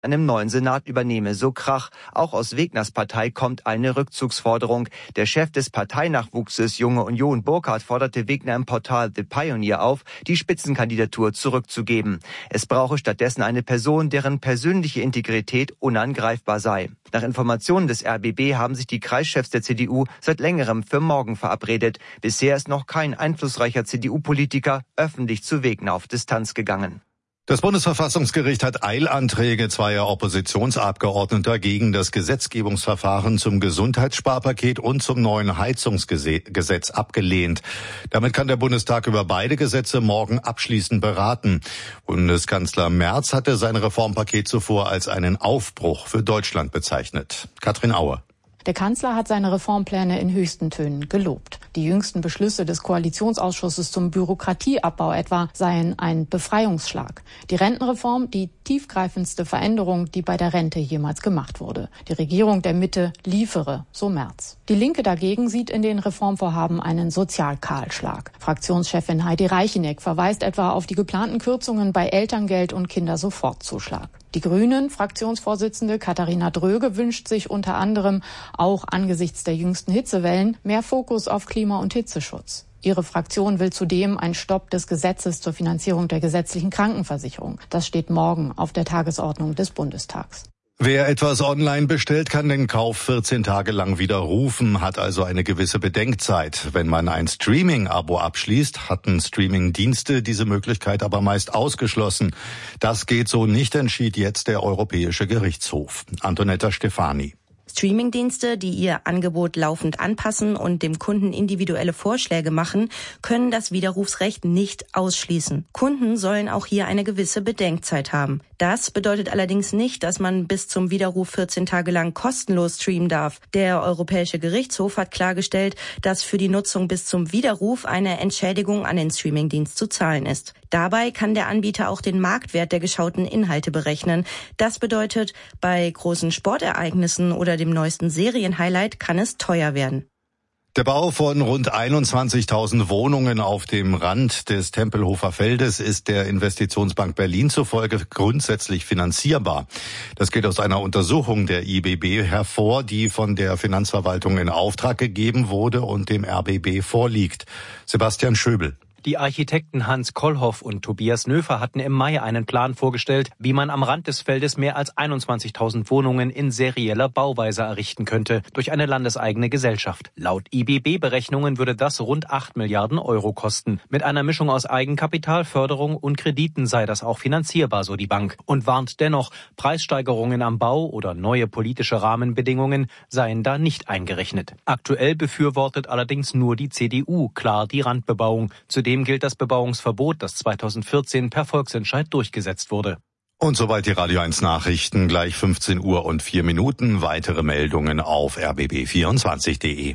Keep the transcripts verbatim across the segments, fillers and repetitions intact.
einem neuen Senat übernehme, so Krach. Auch aus Wegners Partei kommt eine Rückzugsforderung. Der Chef des Parteinachwuchses Junge Union, Burkhardt, forderte Wegner im Portal The Pioneer auf, die Spitzenkandidatur zurückzugeben. Es brauche stattdessen eine Person, deren persönliche Integrität unangreifbar sei. Nach Informationen des R B B haben sich die Kreischefs der C D U seit längerem für morgen verabredet. Bisher ist noch kein einflussreicher C D U-Politiker öffentlich zu Wegner auf Distanz gegangen. Das Bundesverfassungsgericht hat Eilanträge zweier Oppositionsabgeordneter gegen das Gesetzgebungsverfahren zum Gesundheitssparpaket und zum neuen Heizungsgesetz abgelehnt. Damit kann der Bundestag über beide Gesetze morgen abschließend beraten. Bundeskanzler Merz hatte sein Reformpaket zuvor als einen Aufbruch für Deutschland bezeichnet. Katrin Aue. Der Kanzler hat seine Reformpläne in höchsten Tönen gelobt. Die jüngsten Beschlüsse des Koalitionsausschusses zum Bürokratieabbau etwa seien ein Befreiungsschlag. Die Rentenreform, die tiefgreifendste Veränderung, die bei der Rente jemals gemacht wurde. Die Regierung der Mitte liefere, so Merz. Die Linke dagegen sieht in den Reformvorhaben einen Sozialkahlschlag. Fraktionschefin Heidi Reicheneck verweist etwa auf die geplanten Kürzungen bei Elterngeld und Kindersofortzuschlag. Die Grünen, Fraktionsvorsitzende Katharina Dröge, wünscht sich unter anderem auch angesichts der jüngsten Hitzewellen mehr Fokus auf Klima- und Hitzeschutz. Ihre Fraktion will zudem einen Stopp des Gesetzes zur Finanzierung der gesetzlichen Krankenversicherung. Das steht morgen auf der Tagesordnung des Bundestags. Wer etwas online bestellt, kann den Kauf vierzehn Tage lang widerrufen, hat also eine gewisse Bedenkzeit. Wenn man ein Streaming-Abo abschließt, hatten Streaming-Dienste diese Möglichkeit aber meist ausgeschlossen. Das geht so nicht, entschied jetzt der Europäische Gerichtshof. Antonetta Stefani. Streamingdienste, die ihr Angebot laufend anpassen und dem Kunden individuelle Vorschläge machen, können das Widerrufsrecht nicht ausschließen. Kunden sollen auch hier eine gewisse Bedenkzeit haben. Das bedeutet allerdings nicht, dass man bis zum Widerruf vierzehn Tage lang kostenlos streamen darf. Der Europäische Gerichtshof hat klargestellt, dass für die Nutzung bis zum Widerruf eine Entschädigung an den Streamingdienst zu zahlen ist. Dabei kann der Anbieter auch den Marktwert der geschauten Inhalte berechnen. Das bedeutet, bei großen Sportereignissen oder dem neuesten Serienhighlight kann es teuer werden. Der Bau von rund einundzwanzigtausend Wohnungen auf dem Rand des Tempelhofer Feldes ist der Investitionsbank Berlin zufolge grundsätzlich finanzierbar. Das geht aus einer Untersuchung der I B B hervor, die von der Finanzverwaltung in Auftrag gegeben wurde und dem R B B vorliegt. Sebastian Schöbel. Die Architekten Hans Kollhoff und Tobias Nöfer hatten im Mai einen Plan vorgestellt, wie man am Rand des Feldes mehr als einundzwanzigtausend Wohnungen in serieller Bauweise errichten könnte, durch eine landeseigene Gesellschaft. Laut I B B-Berechnungen würde das rund acht Milliarden Euro kosten. Mit einer Mischung aus Eigenkapital, Förderung und Krediten sei das auch finanzierbar, so die Bank. Und warnt dennoch, Preissteigerungen am Bau oder neue politische Rahmenbedingungen seien da nicht eingerechnet. Aktuell befürwortet allerdings nur die C D U klar die Randbebauung. Zudem gilt das Bebauungsverbot, das zweitausendvierzehn per Volksentscheid durchgesetzt wurde. Und soweit die Radio eins Nachrichten, gleich fünfzehn Uhr und vier Minuten. Weitere Meldungen auf r b b vierundzwanzig punkt d e.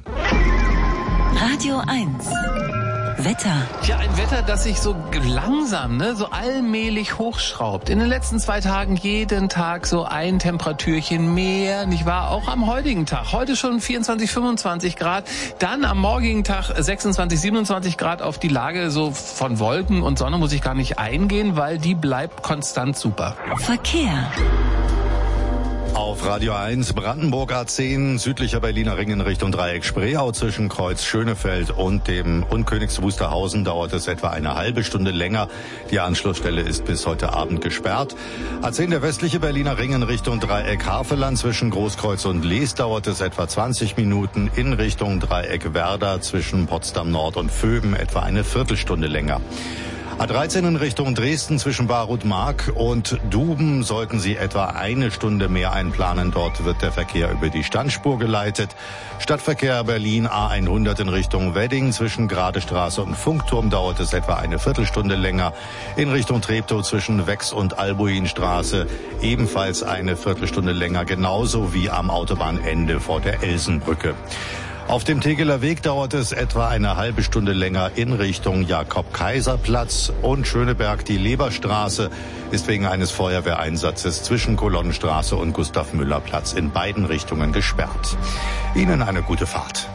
Radio eins. Wetter. Ja, ein Wetter, das sich so langsam, ne, so allmählich hochschraubt. In den letzten zwei Tagen jeden Tag so ein Temperatürchen mehr, nicht wahr? Auch am heutigen Tag. Heute schon vierundzwanzig, fünfundzwanzig Grad. Dann am morgigen Tag sechsundzwanzig, siebenundzwanzig Grad. Auf die Lage so von Wolken und Sonne muss ich gar nicht eingehen, weil die bleibt konstant super. Verkehr. Auf Radio eins Brandenburg A zehn, südlicher Berliner Ring in Richtung Dreieck Spreeau zwischen Kreuz Schönefeld und dem und Königs Wusterhausen dauert es etwa eine halbe Stunde länger. Die Anschlussstelle ist bis heute Abend gesperrt. A zehn der westliche Berliner Ring in Richtung Dreieck Havelland zwischen Großkreuz und Lees dauert es etwa zwanzig Minuten. In Richtung Dreieck Werder zwischen Potsdam Nord und Vöben etwa eine Viertelstunde länger. A dreizehn in Richtung Dresden zwischen Barut-Mark und Duben sollten Sie etwa eine Stunde mehr einplanen. Dort wird der Verkehr über die Standspur geleitet. Stadtverkehr Berlin A hundert in Richtung Wedding zwischen Gradestraße und Funkturm dauert es etwa eine Viertelstunde länger. In Richtung Treptow zwischen Wex und Albuinstraße ebenfalls eine Viertelstunde länger, genauso wie am Autobahnende vor der Elsenbrücke. Auf dem Tegeler Weg dauert es etwa eine halbe Stunde länger in Richtung Jakob-Kaiser-Platz und Schöneberg. Die Leberstraße ist wegen eines Feuerwehreinsatzes zwischen Kolonnenstraße und Gustav-Müller-Platz in beiden Richtungen gesperrt. Ihnen eine gute Fahrt.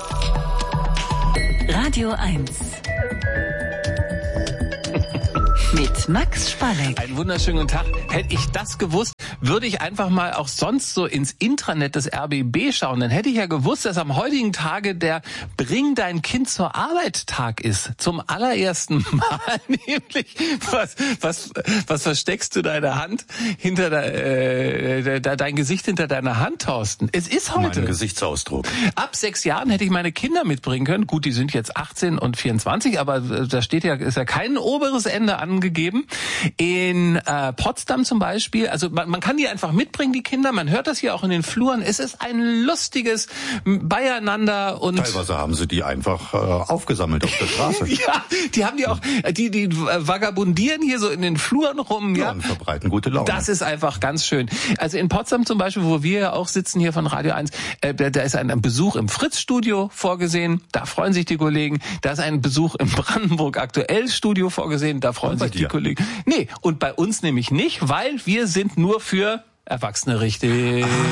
Radio eins. Mit Max Spalleck. Einen wunderschönen guten Tag. Hätte ich das gewusst, würde ich einfach mal auch sonst so ins Intranet des R B B schauen. Dann hätte ich ja gewusst, dass am heutigen Tage der Bring dein Kind zur Arbeit Tag ist. Zum allerersten Mal. Nämlich, was, was, was versteckst du deine Hand hinter de, äh, de, dein Gesicht hinter deiner Hand, Thorsten? Es ist heute. Mein Gesichtsausdruck. Ab sechs Jahren hätte ich meine Kinder mitbringen können. Gut, die sind jetzt achtzehn und vierundzwanzig, aber da steht ja, ist ja kein oberes Ende angegeben. In äh, Potsdam zum Beispiel, also man, man kann die einfach mitbringen, die Kinder. Man hört das hier auch in den Fluren. Es ist ein lustiges Beieinander und teilweise haben sie die einfach äh, aufgesammelt auf der Straße. Ja, die haben die auch, die die vagabundieren hier so in den Fluren rum. Ja, Ja, und verbreiten gute Laune. das ist einfach ganz schön. Also in Potsdam zum Beispiel, wo wir ja auch sitzen hier von Radio eins, äh, da, da ist ein, ein Besuch im Fritz-Studio vorgesehen. Da freuen sich die Kollegen. Da ist ein Besuch im Brandenburg Aktuell Studio vorgesehen. Da freuen Und bei sich die dir? Kollegen. Nee, und bei uns nämlich nicht, weil wir sind nur für Erwachsene richtig.